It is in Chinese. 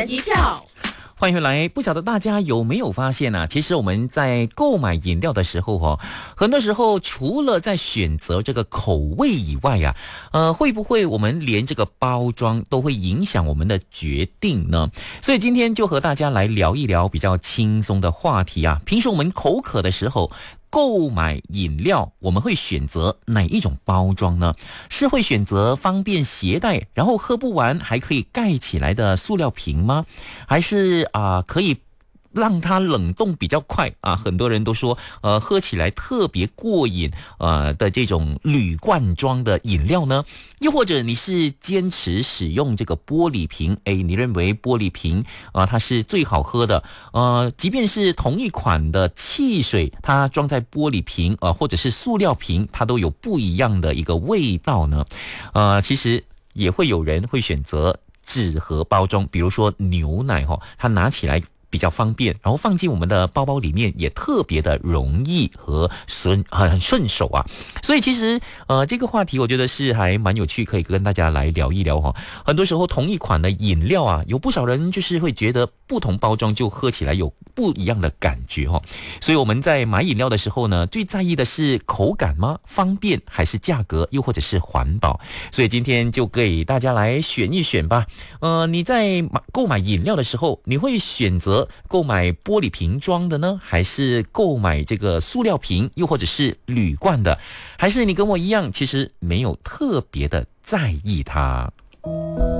人一票。 欢迎回来。不晓得大家有没有发现其实我们在购买饮料的时候很多时候除了在选择这个口味以外会不会我们连这个包装都会影响我们的决定呢？所以今天就和大家来聊一聊比较轻松的话题平时我们口渴的时候购买饮料，我们会选择哪一种包装呢？是会选择方便携带，然后喝不完还可以盖起来的塑料瓶吗？还是可以让它冷冻比较快很多人都说喝起来特别过瘾的这种铝罐装的饮料呢？又或者你是坚持使用这个玻璃瓶，你认为玻璃瓶它是最好喝的，即便是同一款的汽水，它装在玻璃瓶或者是塑料瓶，它都有不一样的一个味道呢？其实也会有人会选择纸盒包装，比如说牛奶它拿起来比较方便，然后放进我们的包包里面也特别的容易和很顺手所以其实这个话题我觉得是还蛮有趣，可以跟大家来聊一聊很多时候同一款的饮料有不少人就是会觉得不同包装就喝起来有不一样的感觉所以我们在买饮料的时候呢，最在意的是口感吗？方便还是价格？又或者是环保？所以今天就给大家来选一选吧。你在购买饮料的时候，你会选择购买玻璃瓶装的呢，还是购买这个塑料瓶，又或者是铝罐的？还是你跟我一样，其实没有特别的在意它？